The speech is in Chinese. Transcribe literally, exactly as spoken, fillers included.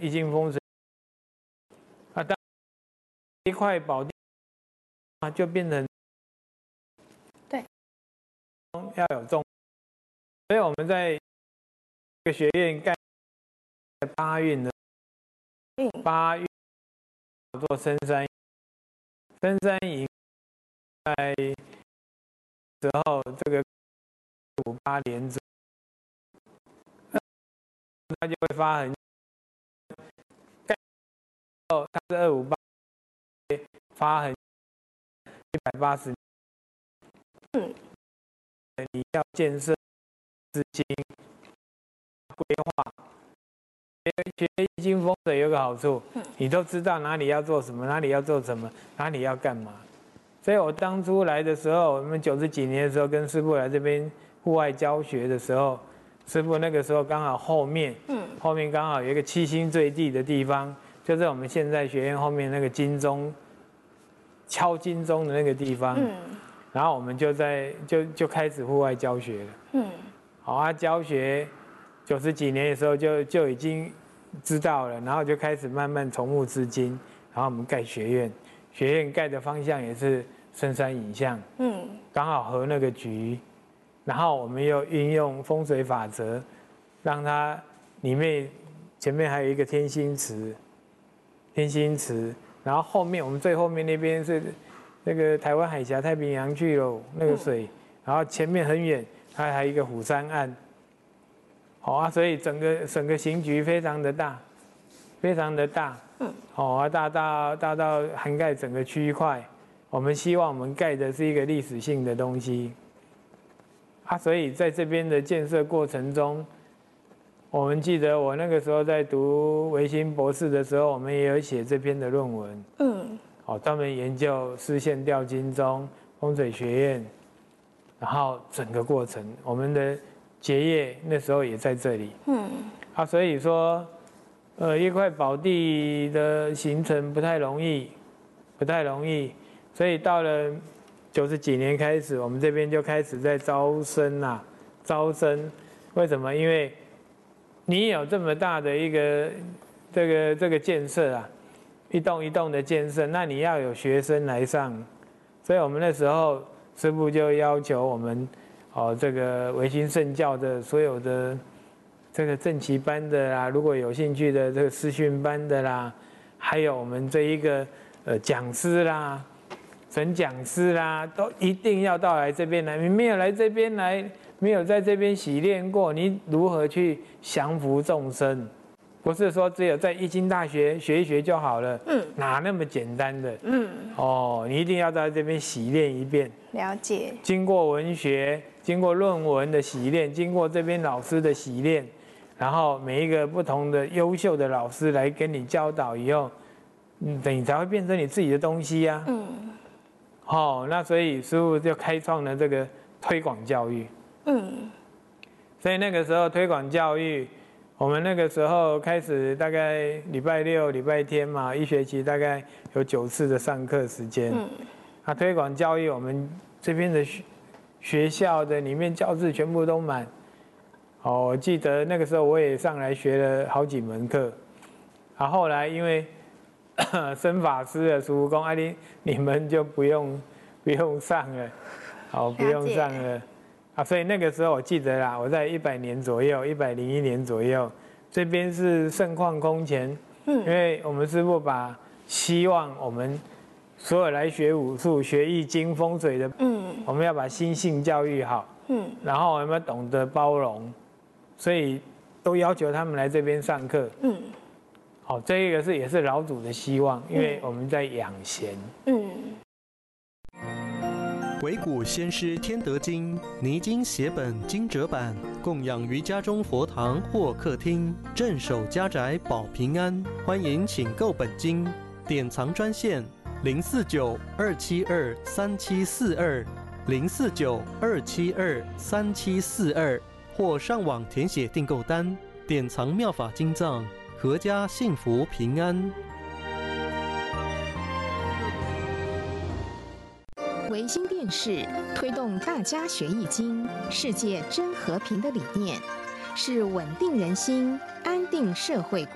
易经风水啊，当一块宝地啊，就变成对要有重，所以我们在这个学院盖八运的八运做深山深山营，在时候这个五八连着，它就会发横。盖后它是二五八发横一百八十，嗯，你要建设资金规划。学易经风水有个好处，你都知道哪里要做什么，哪里要做什么，哪里要干嘛。所以我当初来的时候，我们九十几年的时候跟师父来这边户外教学的时候，师父那个时候刚好后面，嗯，后面刚好有一个七星坠地的地方，就是我们现在学院后面那个金钟敲金钟的那个地方，嗯，然后我们就在就就开始户外教学了，嗯，好啊，教学九十几年的时候就就已经知道了，然后就开始慢慢筹募资金，然后我们盖学院，学院盖的方向也是深山影像，嗯，刚好合那个局，然后我们又运用风水法则，让它里面前面还有一个天心池，天心池，然后后面我们最后面那边是那个台湾海峡太平洋去了那个水，然后前面很远它还有一个虎山岸。好啊，所以整个整个刑局非常的大，非常的大，嗯，好啊，大大大到涵盖整个区块。我们希望我们盖的是一个历史性的东西，啊，所以在这边的建设过程中，我们记得我那个时候在读维新博士的时候，我们也有写这篇的论文，嗯，好，专门研究丝线吊金钟、风水学院，然后整个过程，我们的结业那时候也在这里，嗯，啊，所以说，呃，一块宝地的形成不太容易，不太容易，所以到了九十几年开始，我们这边就开始在招生啊，招生，为什么？因为你有这么大的一个这个这个建设啊，一栋一栋的建设，那你要有学生来上，所以我们那时候师父就要求我们。哦，这个维新圣教的所有的这个正旗班的啦，如果有兴趣的这个师训班的啦，还有我们这一个呃讲师啦、准讲师啦，都一定要到来这边来。你没有来这边来，没有在这边洗练过，你如何去降服众生？不是说只有在易经大学学一学就好了，嗯，哪那么简单的？嗯，哦，你一定要在这边洗练一遍， 了解。经过文学。经过论文的洗练，经过这边老师的洗练，然后每一个不同的优秀的老师来跟你教导以后，嗯，你才会变成你自己的东西呀、啊。嗯。哦，那所以师父就开创了这个推广教育。嗯。所以那个时候推广教育，我们那个时候开始大概礼拜六、礼拜天嘛，一学期大概有九次的上课时间。嗯。那推广教育，我们这边的学。学校的里面教室全部都满，哦，我记得那个时候我也上来学了好几门课，啊，后来因为生法师的师父说，啊你你们就不用不用上了，好，不用上了，啊，所以那个时候我记得啦，我在一百年左右，一百零一年左右，这边是盛况空前，嗯，因为我们师父把希望我们。所有来学武术、学易经、风水的，嗯，我们要把心性教育好，嗯，然后我们要懂得包容，所以都要求他们来这边上课，嗯，好，这一个是也是老祖的希望，因为我们在养贤，嗯。 惟古先师天德经泥金写本精折版，供养于家中佛堂或客厅，镇守家宅保平安。欢迎请购本经，典藏专线。零四九二七二三七四二，零四九二七二三七四二，或上网填写订购单，典藏妙法经藏，阖家幸福平安。 维新电视推动大家学易经、世界真和平的理念，是稳定人心、安定社会。